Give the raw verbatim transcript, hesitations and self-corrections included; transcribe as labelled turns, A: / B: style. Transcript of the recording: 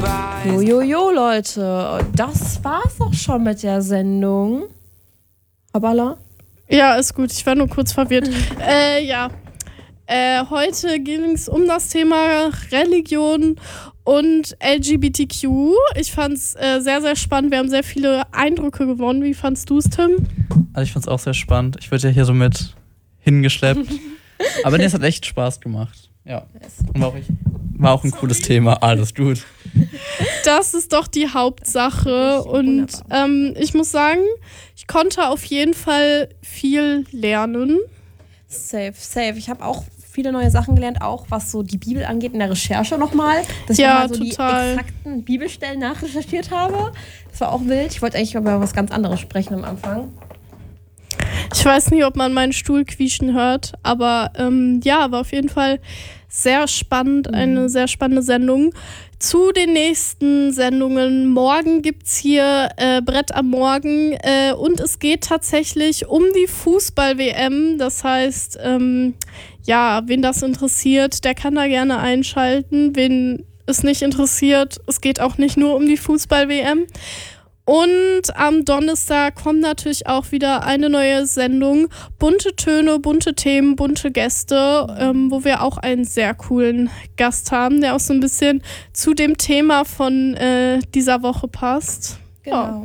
A: Jojojo, Leute, das war's auch schon mit der Sendung. Habala?
B: Ja, ist gut, ich war nur kurz verwirrt. äh, ja, äh, heute ging es um das Thema Religion und L G B T Q. Ich fand's äh, sehr, sehr spannend. Wir haben sehr viele Eindrücke gewonnen. Wie fandst du's, Tim?
C: Also ich fand's auch sehr spannend. Ich wurde ja hier so mit hingeschleppt. Aber nee, es hat echt Spaß gemacht. Ja. Und war auch, ich, war auch ein cooles Thema. Alles gut.
B: Das ist doch die Hauptsache. Und ähm, ich muss sagen, ich konnte auf jeden Fall viel lernen.
A: Safe, safe. Ich habe auch viele neue Sachen gelernt, auch was so die Bibel angeht, in der Recherche nochmal. Dass
B: ja,
A: ich mal so
B: total.
A: die exakten Bibelstellen nachrecherchiert habe. Das war auch wild. Ich wollte eigentlich über was ganz anderes sprechen am Anfang.
B: Ich weiß nicht, ob man meinen Stuhl quietschen hört, aber ähm, ja, war auf jeden Fall sehr spannend, eine mhm. sehr spannende Sendung. Zu den nächsten Sendungen. Morgen gibt's hier äh, Brett am Morgen äh, und es geht tatsächlich um die Fußball-W M. Das heißt, ähm, ja, wen das interessiert, der kann da gerne einschalten. Wen es nicht interessiert, es geht auch nicht nur um die Fußball-W M. Und am Donnerstag kommt natürlich auch wieder eine neue Sendung. Bunte Töne, bunte Themen, bunte Gäste, ähm, wo wir auch einen sehr coolen Gast haben, der auch so ein bisschen zu dem Thema von äh, dieser Woche passt.
A: Genau.
B: Ja.